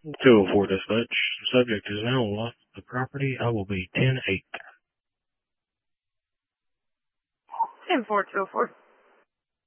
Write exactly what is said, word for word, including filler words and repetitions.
two oh four dispatch. Subject is now lost the property. I will be ten eight. ten four two oh four.